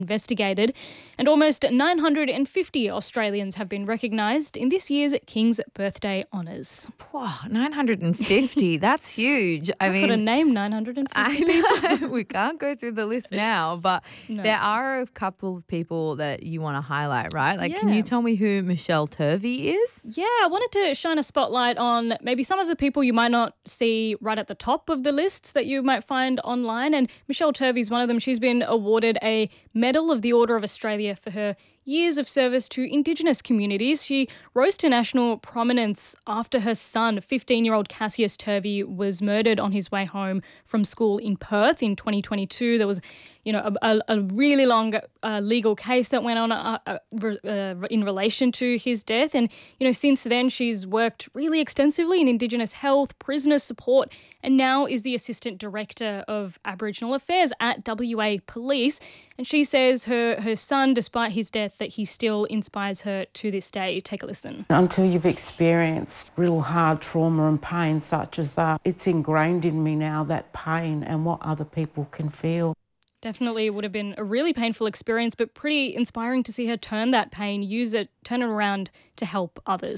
investigated, and almost 950 Australians have been recognised in this year's King's Birthday Honours. Wow, 950, that's huge. I've got to name 950 I know. We can't go through the list now, but No. there are a couple of people that you want to highlight, right? Like, can Yeah. you tell me who Michelle Turvey is? Yeah, I wanted to shine a spotlight on maybe some of the people you might not see right at the top of the lists that you might find online. And Michelle Turvey is one of them. She's been awarded a Medal of the Order of Australia for her years of service to Indigenous communities. She rose to national prominence after her son, 15-year-old Cassius Turvey, was murdered on his way home from school in Perth in 2022. There was, a really long legal case that went on in relation to his death. And, since then she's worked really extensively in Indigenous health, prisoner support, and now is the Assistant Director of Aboriginal Affairs at WA Police. And she says her son, despite his death, that he still inspires her to this day. Take a listen. Until you've experienced real hard trauma and pain such as that, it's ingrained in me now, that pain and what other people can feel. Definitely would have been a really painful experience, but pretty inspiring to see her turn that pain, turn it around to help others.